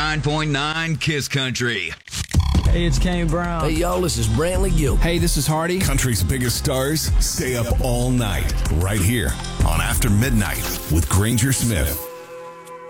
99.9 Kiss Country. Hey, it's Kane Brown. Hey, y'all, this is Brantley Gill. Hey, this is Hardy. Country's biggest stars stay up all night right here on After Midnight with Granger Smith.